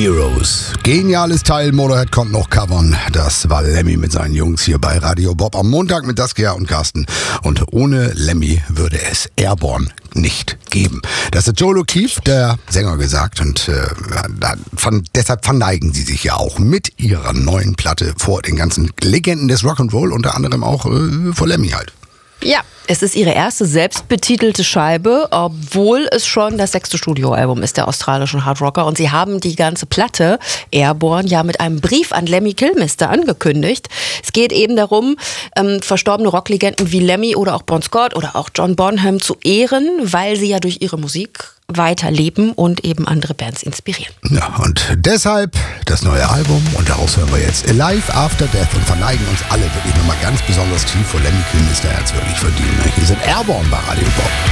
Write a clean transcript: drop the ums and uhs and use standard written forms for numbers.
Heroes. Geniales Teil, Motorhead kommt noch covern. Das war Lemmy mit seinen Jungs hier bei Radio Bob am Montag mit Saskia und Carsten. Und ohne Lemmy würde es Airborne nicht geben. Das hat Joel O'Keefe, der Sänger, gesagt. Und deshalb verneigen sie sich ja auch mit ihrer neuen Platte vor den ganzen Legenden des Rock'n'Roll, unter anderem auch vor Lemmy halt. Ja, es ist ihre erste selbstbetitelte Scheibe, obwohl es schon das 6. Studioalbum ist der australischen Hardrocker. Und sie haben die ganze Platte Airborne ja mit einem Brief an Lemmy Kilmister angekündigt. Es geht eben darum, verstorbene Rocklegenden wie Lemmy oder auch Bon Scott oder auch John Bonham zu ehren, weil sie ja durch ihre Musik weiterleben und eben andere Bands inspirieren. Ja, und deshalb das neue Album und daraus hören wir jetzt Alive After Death und verneigen uns alle wirklich nochmal ganz besonders tief vor Lemmy Kilmister. Er hat's wirklich verdient. Hier sind Airborne bei Radio Bob.